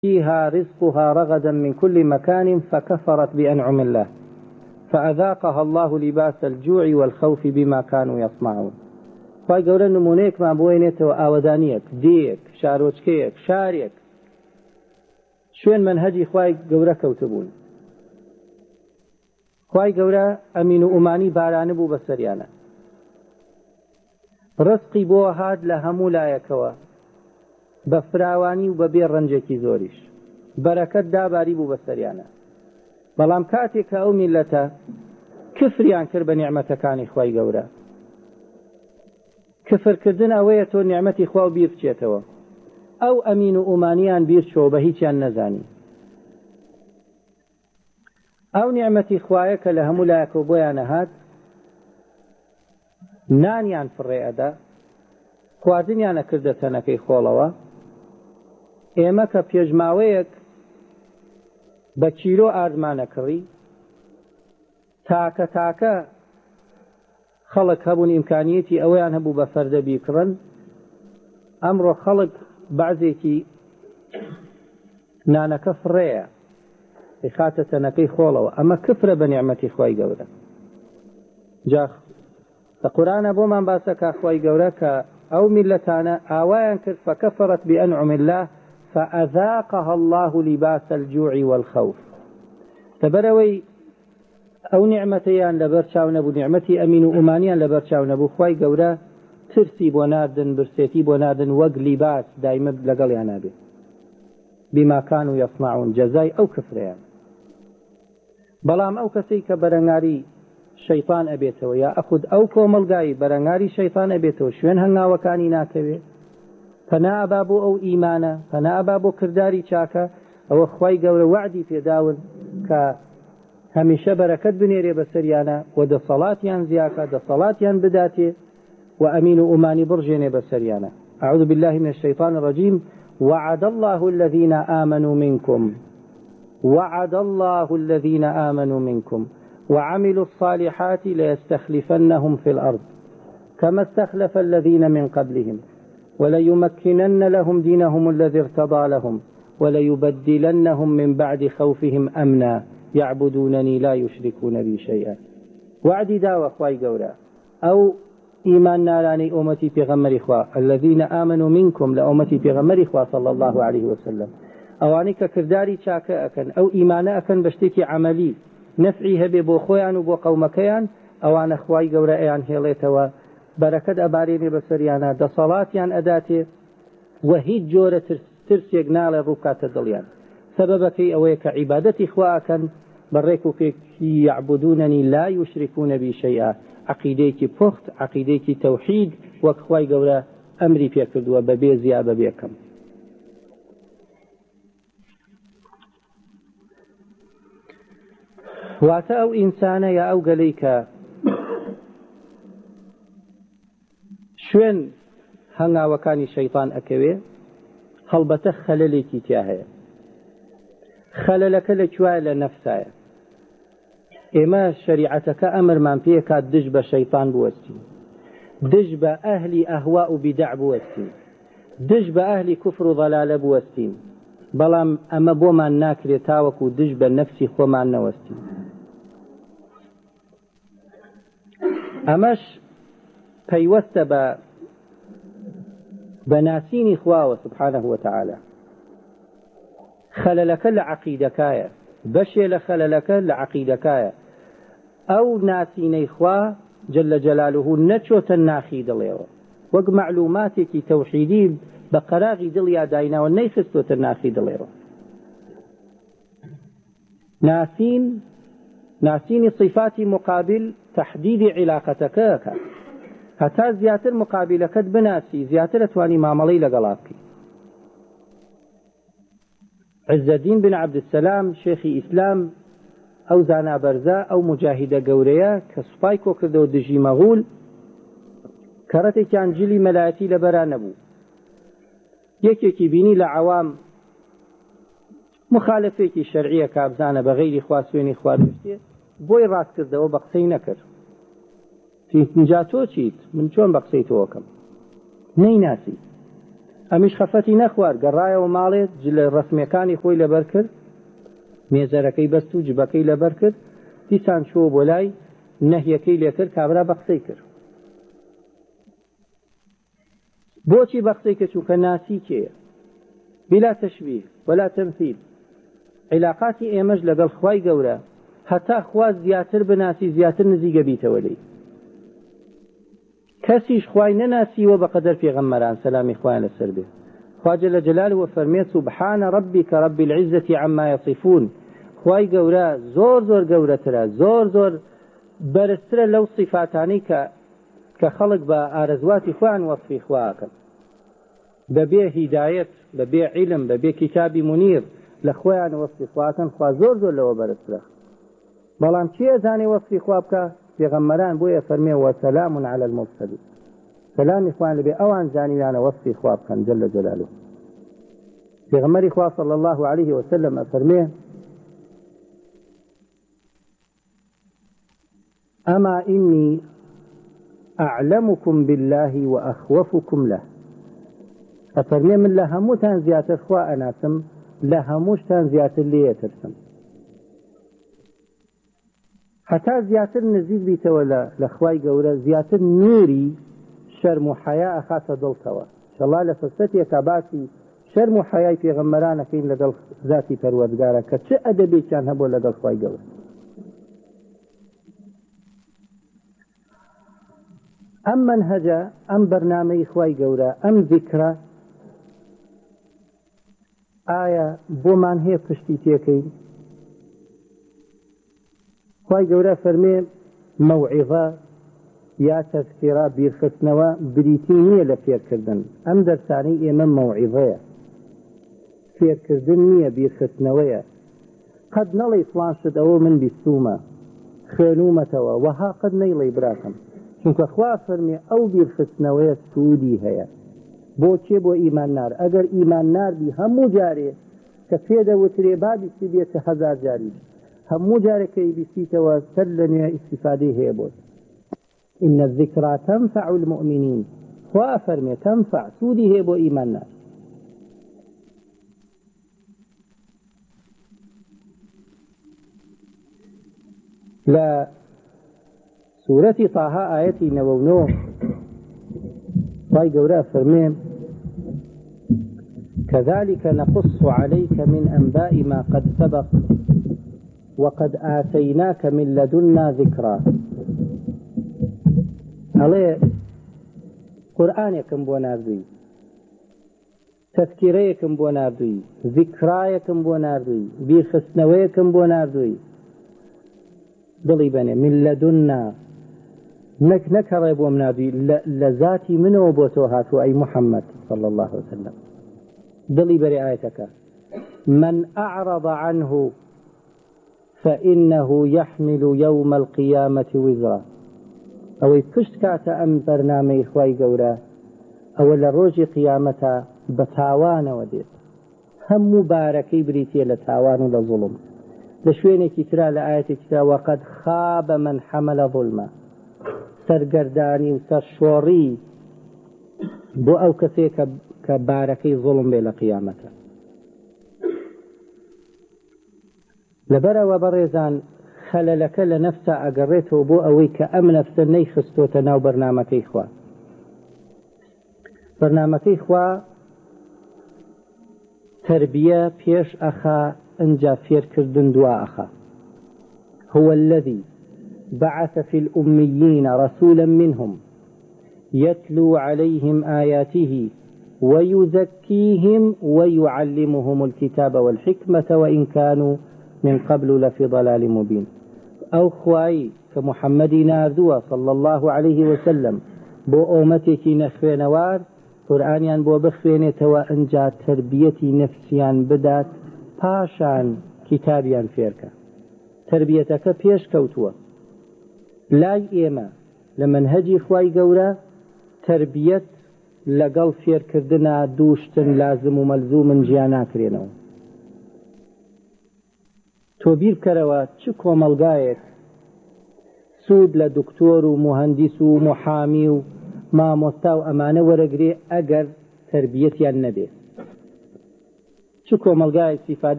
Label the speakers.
Speaker 1: فيها رزقها رغدا من كل مكان فكفرت بأنعم الله فأذاقها الله لباس الجوع والخوف بما كانوا يصنعون. خواهی گەورە نمونەیەکمان بۆێنێتەوە ئاوەدانیەک، دێیەک، شارۆچکەیەک، شارێک شوێن منهەجی خواهی گەورە کەوتبوون. خواهی گەورە ئەمین و ئومانی بارانە بوو بەسەریانە، ڕزقی بۆ هات لە هەموو لایەکەوە بە فراوانی و بەبێ ڕەنجێکی زۆریش، بەرەکەت داباری بوو بەسەریانە. بەڵام کاتێک کە ئەو میلەتە کفریان کرد بە نیعمەتەکانی خواهی گەورە، کفرکردن ئەوەیە تۆ نیعمەتی خوا و بیر بچێتەوە، ئەو ئەمین و ئومانیان بیر چۆ بە هیچیان نەزانی. ئەو نیعمەتی خوایە کە لە هەموو لایەکەوە بۆیان هات، نانیان فڕێ ئەدا، خواردنیانە کردە تەنەکەی خۆڵەوە. ئێمە کە پێشماوەیەک بە چیرۆ ئاردمانە کڕی، تاکە خەڵک هەبوون ئیمکانیەتی ئەویان هەبوو بە فەردە بیکڕن. ئەمڕۆ خەڵک بەعزێکی نانەکە فڕێیە خاتە تەنەکەی خۆڵەوە. ئەمە کفرە بە نیعمەتی خوای گەورە. جا لە قورئانە بۆمان باسەکە خوای گەورە کە ئەو میلەتانە ئاوایان کرد فەکەفەرەت بئەنعم الله فأذاقها الله لباس الجوع والخوف. لەبەرەوەی ئەو نیعمەتەیان لەبەر چاو نەبوو، نیعمەتی ئەمین و ئومانیان لەبەر چاو نەبوو، خوای گەورە ترسی بۆ ناردن، برسێتی بۆ ناردن، وەک لیباس دایمە لەگەڵیان نابێت. بما كانوا يصنعون، جەزای ئەو کفرەیان. بەڵام ئەو کەسەی کە بەرەنگاری شەیطان ئەبێتەوە، یا ئەخود ئەو کۆمەلگایی بەرەنگاری شەیطان ئەبێتەوە، شوێن هەنگاوەکانی ناکەوێت، پەنا ئەبا بۆ ئەو ئیمانە، پەنا ئەبا بۆ کردداری چاکە، ئەوە خوای گەورە وعدی پێداون کە هەمیشە بەرەکەت بنێرێ بەسەریانە و دەسەڵاتیان زیاکە، دەسەڵاتیان بداتێ و ئەمین و ئومانی بڕژێنێ بەسەریانە. أعوذ بالله من الشيطان الرجيم. وعد الله الذين آمنوا منكم وعملوا الصالحات ليستخلفنهم في الأرض كما استخلف الذين من قبلهم وليمكنن لهم دينهم الذي ارتضى لهم وليبدلنهم من بعد خوفهم أمنا يعبدونني لا يشركون بي شيئا. وعدي داوى خواي قولا أو إيمان ناراني أمتي بغمر إخوة الذين آمنوا منكم لأمتي بغمر إخوة صلى الله عليه وسلم. أوانيك كرداري شاكا أكن أو إيمانا أكن بشتكي عملي نفعي هبي بو خويان وبو قومكيان، أوان أخواي قولا أيان هيليتوا بركة أباريني بسريانا دصلاتيان أداتي وهيد جورة ترسيق نال الركات الدليان. سببك أويك عبادتي إخواءكن بريكو كي يعبدونني لا يشركون بي شيئا. عقيديك فخت، عقيديك توحيد، وكخواي قولا أمري فيكد وببي زياب بيكم. واتە ئەو ئینسانە یا ئەو گەلەیکە شوێن هەنگاوەکانی شەیطان ئەکەوێ، هەڵبەتە خەلەلێکی تیا هەیە. خەلەلەکە لەکوایە؟ لە نەفسایە. ئێمە شەریعەتەکە ئەمرمان پێکات دژ بە شەیطان بوەستین، دژ بە ئەهلی ئەهوا و بیدع بوەستین، دژ بە ئەهلی کوفر و ضەلالە بوەستین. بەڵام ئەمە بۆمان ناکرێت تاوەکو دژ بە نەفسی خۆمان نەوەستین. ئەمەش پەیوەستە بە ناسینی خواوە سبحانه وتعالى. خەلەلەکە لە عەقیدەکایە، بەشێ لە خەلەلەکە لە عەقیدەکایە. ئەو ناسینەی خوا جل جلاله نەچۆتە ناخی دڵێەوە، وەک معلوماتێکی تەوحیدی بە قەراغی دڵیا دایناوە نەیخستۆتە ناخی دڵێەوە. ناسینی صفاتی مقابل تحديد علاقتك هەتا زیاتر مقابلەکەت بناسی، زیاتر ئەتوانی مامەڵەی لەگەڵا بکەی. عز الدین بن عەبدولسەلام شێخی ئیسلام ئەو زانابەرزە، ئەو مجاهیدە گەورەیە کە سوپای کۆ کردەوە دژی مەغول، کەڕەتێکیان جلی مەلایەتی لەبەرا نەبوو. یەکێکی بینی لە عەوام مخالفێکی شەرعیە کابزانە بە غەیری خوا سوێنی خوا بێتێ، بۆی ڕاست کردەوە بە قسەی نەکرد. اینجا تۆ چیت؟ من چۆن بە قسەی تۆ وەکەم؟ نەیناسی. ئەمیش خەفەتی نەخوارد گەڕایەوە ماڵێت لە ڕەسمیەکانی خۆی لەبەر کرد مێزەرەکەی بەست و جبەکەی لەبەر کرد دیسان چوە بۆ لای نەهیەکەی لێ کرد کابرا بە قسەی کرد بۆچی بە قسەی کرد چونکە ناسی کێیە بلا تشبیه ولا تمثيل علاقاتی ئێمەش لەگەڵ خوای گەورە هەتا خوا زیاتر بناسی زیاتر نزیگە بیتەوە لێی کەسیش خوای نەناسیوە بەقەدەر پێغەمبەران سەلامی خوایان لەسەر بێ خوا جەل جەلالوه فەرمێت سوبحانە رەبیکە رەبی العیزەتی عەما یەصیفون خوای گەورە زۆر زۆر گەورەترە زۆر زۆر بەرزترە لەو صیفاتانەی کە خەڵک بە ئارەزواتی خۆیان وەصفی خواکەن بەبێ هیدایەت بەبێ عیلم بەبێ کتابی منیر لە خۆیان وەصفی خواکەن خوا زۆر زۆر لەوە بەرزترە بەڵام چی ئەزانێ وەصفی خوا بکە پێغەمبەران بۆیە فەرمێ وەسەلام عەلی المرسەلین سەلامی خوان لەبێ ئەوان زانیویانە وەصفی خوا بکەن جەل جەلالوه پێغەمبەری خوا صلی الله عليه وسلم ئەفەرمێ ئەما ئینی أعلمكم بالله وأخوفكم له أفرمي من لهموتان زياتر خوا أناسم لهموشتان زياتر ليترسم حتى زياتر نزيد بيتولا لخواي قورا زياتر نوري شرم وحياء خاصة دلتوا إن شاء الله لفرستي كباسي شرم وحياء في غمرانا كين لقل ذاتي پروردگارا كتش أدبي كان هبو لقل خواي قورا ئەم منهەجە ئەم بەرنامەی خوای گەورە ئەم ذیکرە ئایا بۆمان هەیە پشتی تێکەین خوای گەورە فەرمێ مەوعیظە یا تەذکیرە بیرخستنەوە بریتی نییە لە فێرکردن ئەم دەرسانەی ئێمە مەوعیظەیە فێرکردن نییە بیرخستنەوەیە قەد نەڵێ فڵان شت ئەوە من بیستومە خوێنومەتەوە وەها قەد نەیڵێ براکەم چونکە خوا فەرمێ ئەو بیرخستنەوەیە سوودی هەیە بۆچێ بۆ ئیماننار ئەگەر ئیمانناربی هەموو جارێ کە پێدەوترێ با بیستی بێتە 1000 جاری هەموو جارێکەی بیستیتەوە سەر لە نوێ ئیستیفادەی هەیە بۆت إن الذكرى تنفع المؤمنين خوا فەرمێ تنفع سوودی هەیە بۆ ئیماننار لە سورة طه آية 99 طاي قولا فرمين كذلك نقص عليك من أنباء ما قد سبق وقد آتيناك من لدنا ذكرى عليه قرآن يكن بوناردوي تذكيري يكن بوناردوي ذكرى يكن بوناردوي بيخسنوي يكن بوناردوي دڵی بەنێ من لەدونا نەکەڕێ بۆ منادوی لە ذاتی منەوە بۆ تۆ هاتووە ئەی محەممەد صلی الله عليه وسلم دڵی بەرێ ئاەتەکە من أعرض عنه فإنه يحمل يوم القيامة وزرا ئەوەی پشت کاتە ئەم بەرنامەی خوای گەورە ئەوە لە ڕۆژی قیامەتە بە تاوانەوە دێت هەموو بارەکەی بریتیە لە تاوان و لە زوڵم لشوينك ترى لآياتك ترى وقد خاب من حمل ظلما سرگرداني وسرشوري بو أو كسي كباركي ظلم بلا قيامته لبرا وبرزان خللك لنفسه أقريته بو أوي كأم نفسه نيخستو تناو برنامكي إخوة برنامكي إخوة تربية بيش أخا انجا فير كردن دوا أخا هو الذي بعث في الأميين رسولا منهم يتلو عليهم آياته ويزكيهم ويعلمهم الكتاب والحكمة وإن كانوا من قبل لفي ضلال مبين أو خواي كمحمد ناردوا صلى الله عليه وسلم بو أمتك نخوينوار قرآنيان بو بخوينتوا انجا تربية نفسيان بدات پاشان کتابیان فێرکە تربیەتەکە پێش کەوتووە لای ئێمە لە منهەجی خوای گەورە تربیەت لەگەڵ فێرکردنا دووشتن لازم و مەلزومن ژیان ناکرێنەوە تۆ بیر بکەرەوە چ کۆمەڵگایەک سوود لە دکتۆر و مهندس و محامی و مامۆستا و ئەمانە وەرەگرێ ئەگەر تربیەتیان نەبێ چ کۆمەلگای استیفادە